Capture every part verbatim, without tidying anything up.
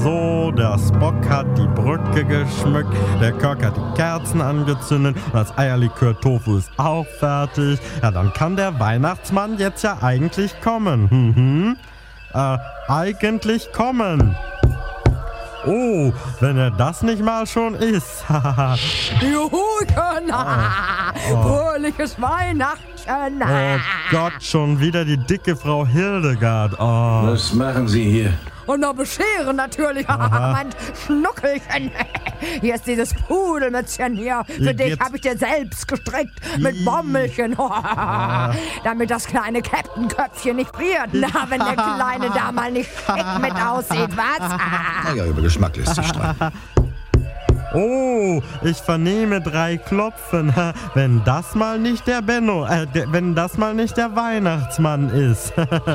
so, der Spock hat die Brücke geschmückt, der Kirk hat die Kerzen angezündet und das Eierlikör-Tofu ist auch fertig. Ja, dann kann der Weihnachtsmann jetzt ja eigentlich kommen. Mhm. Äh, eigentlich kommen. Oh, wenn er das nicht mal schon ist. Juhu, oh. fröhliches Weihnachten. Oh Gott, schon wieder die dicke Frau Hildegard. Oh. Was machen Sie hier? Und noch bescheren natürlich, mein Schnuckelchen. Hier ist dieses Pudelmützchen hier. Für Jetzt- dich habe ich dir selbst gestrickt mit Bommelchen. Damit das kleine Captain-Köpfchen nicht friert. Na, wenn der Kleine da mal nicht schick mit aussieht, was? Naja, über Geschmack lässt sich streiten. Oh, ich vernehme drei Klopfen. Wenn das mal nicht der Benno, äh, der, wenn das mal nicht der Weihnachtsmann ist.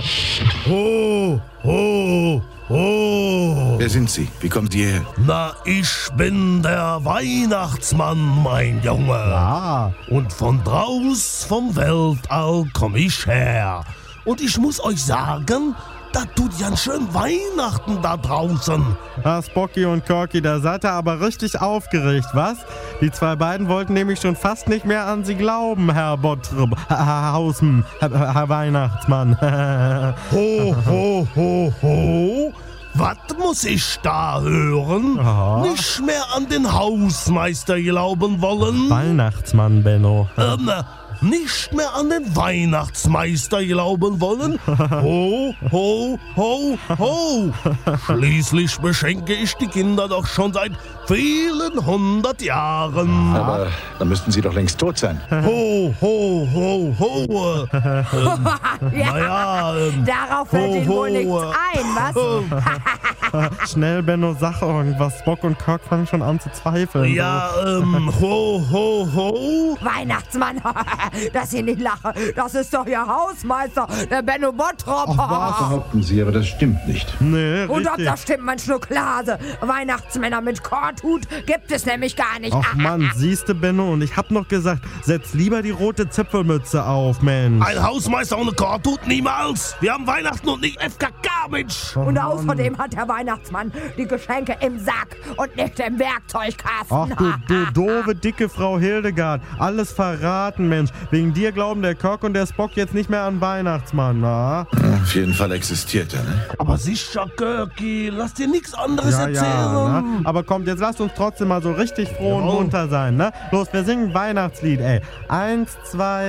Ho, ho, ho. Wer sind Sie? Wie kommen Sie hierher? Na, ich bin der Weihnachtsmann, mein Junge. Ah, Und von draus vom Weltall komm ich her. Und ich muss euch sagen, da tut ganz schön Weihnachten da draußen. ah, Spocky und Corky, da seid ihr aber richtig aufgeregt, was? Die zwei beiden wollten nämlich schon fast nicht mehr an sie glauben, Herr Bottrop, Herr Hausmann, Herr, Herr Weihnachtsmann. Ho, ho, ho, ho. Was muss ich da hören? Aha. Nicht mehr an den Hausmeister glauben wollen? Weihnachtsmann, Benno. Ähm, nicht mehr an den Weihnachtsmeister glauben wollen? Ho, ho, ho, ho! Schließlich beschenke ich die Kinder doch schon seit vielen hundert Jahren. Aber dann müssten Sie doch längst tot sein. Ho, ho, ho, ho! Ähm, Ja, naja, ähm, darauf fällt ho, Ihnen wohl ho, nichts ein, was? Schnell, Benno, sag irgendwas. Spock und Kirk fangen schon an zu zweifeln. ja, ähm, ho, ho, ho! Weihnachtsmann, dass ich nicht lache, das ist doch Ihr Hausmeister, der Benno Bottrop. Behaupten Sie, aber das stimmt nicht. Nee, Und ob richtig. das stimmt, mein Schnucklase. Weihnachtsmänner mit Korthut gibt es nämlich gar nicht. Ach Mann, siehste, Benno, und ich hab noch gesagt, setz lieber die rote Zipfelmütze auf, Mensch. Ein Hausmeister ohne Korthut niemals! Wir haben Weihnachten und nicht F K K, Mensch! Und außerdem hat der Weihnachtsmann die Geschenke im Sack und nicht im Werkzeugkasten. Ach du, du doofe, dicke Frau Hildegard. Alles verraten, Mensch. Wegen dir glauben der Kirk und der Spock jetzt nicht mehr an Weihnachtsmann, na? Auf jeden Fall existiert er, ne? Aber sicher, Görki, lass dir nichts anderes Ja, erzählen. ja, ne? Aber kommt, jetzt lasst uns trotzdem mal so richtig froh und Jawohl. munter sein, ne? Los, wir singen ein Weihnachtslied, ey. Eins, zwei...